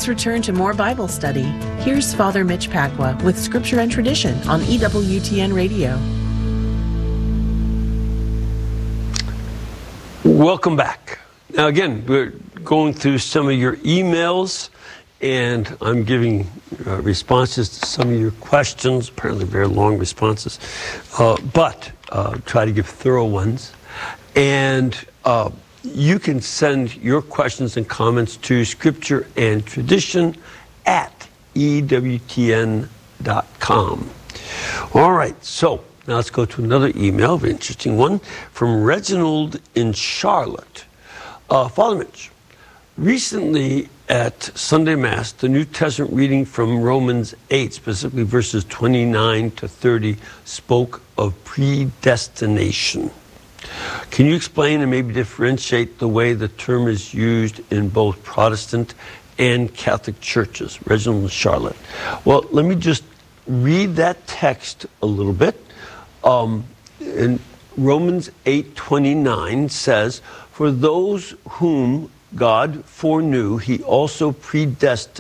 Let's return to more Bible study. Here's Father Mitch Pacwa with Scripture and Tradition on EWTN Radio. Welcome back. Now again, we're going through some of your emails, and I'm giving responses to some of your questions, apparently very long responses, but try to give thorough ones. And you can send your questions and comments to Scripture and Tradition at EWTN.com. All right, so now let's go to another email, an interesting one, from Reginald in Charlotte. Father Mitch, recently at Sunday Mass, the New Testament reading from Romans 8, specifically verses 29 to 30, spoke of predestination. Can you explain and maybe differentiate the way the term is used in both Protestant and Catholic churches? Reginald in Charlotte. Well, let me just read that text a little bit. In Romans 8:29 says, "For those whom God foreknew, he also predestined